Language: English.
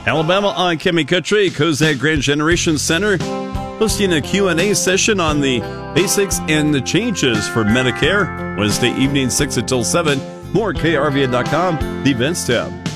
Alabama on Kemi Country, Cozad Grand Generation Center, hosting a Q&A session on the basics and the changes for Medicare. Wednesday evening, 6 until 7. More at krvn.com, the events tab.